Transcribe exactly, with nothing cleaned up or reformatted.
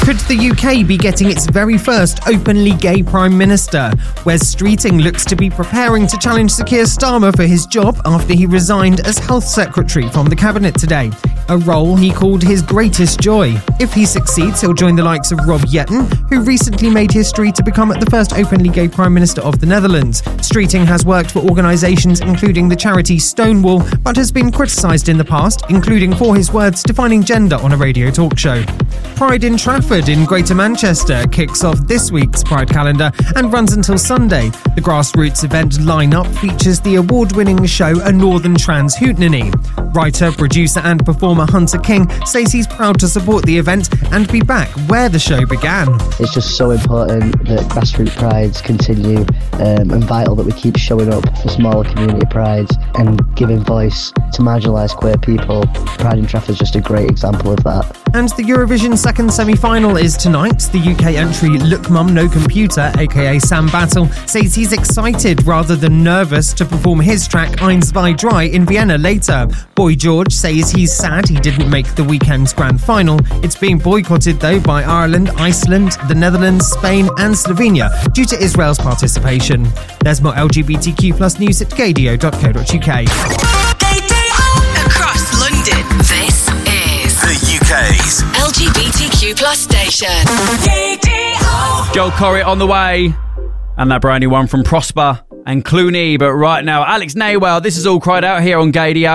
Could the U K be getting its very first openly gay Prime Minister? Wes Streeting looks to be preparing to challenge Sir Keir Starmer for his job after he resigned as Health Secretary from the Cabinet today, a role he called his greatest joy. If he succeeds, he'll join the likes of Rob Jetten, who recently made history to become the first openly gay Prime Minister of the Netherlands. Streeting has worked for organisations including the charity Stonewall, but has been criticised in the past, including for his words defining gender on a radio talk show. Pride in Trafford in Greater Manchester kicks off this week's Pride calendar and runs until Sunday. The grassroots event lineup features the award-winning show A Northern Trans Hootenanny. Writer, producer and performer Hunter King says he's proud to support the event and be back where the show began. It's just so important that grassroots prides continue um, and vital that we keep showing up for smaller community prides and giving voice to marginalised queer people. Pride in Trafford is just a great example of that. And the Eurovision second semi-final is tonight. The U K entry Look Mum No Computer, aka Sam Battle, says he's excited rather than nervous to perform his track Eins Zwei Drei in Vienna later. Boy George says he's sad he didn't make the weekend's grand final. It's being boycotted though by Ireland, Iceland, the Netherlands, Spain and Slovenia due to Israel's participation. There's more L G B T Q plus news at gadio dot co dot uk. Across London, this is the U K's L G B T Q plus station. Joel Corey on the way. And that brand new one from Prosper and Clooney. But right now, Alex Naywell, this is all cried out here on Gadio.